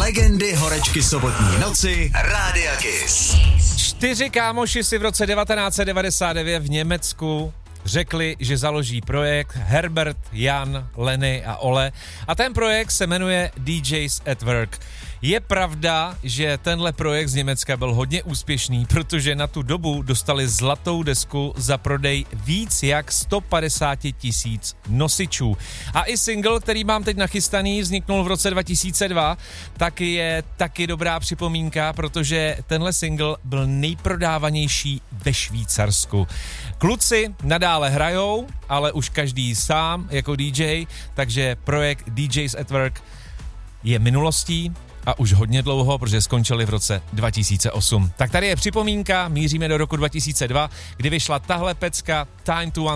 Legendy horečky sobotní noci Rádia Kiss. 4 kámoši si v roce 1999 v Německu řekli, že založí projekt Herbert, Jan, Lenny a Ole. A ten projekt se jmenuje DJs at Work. Je pravda, že tenhle projekt z Německa byl hodně úspěšný, protože na tu dobu dostali zlatou desku za prodej víc jak 150 000 nosičů. A i single, který mám teď nachystaný, vzniknul v roce 2002, tak je taky dobrá připomínka, protože tenhle single byl nejprodávanější ve Švýcarsku. Kluci nadále hrajou, ale už každý sám jako DJ, takže projekt DJs at Work je minulostí a už hodně dlouho, protože skončili v roce 2008. Tak tady je připomínka, míříme do roku 2002, kdy vyšla tahle pecka Time to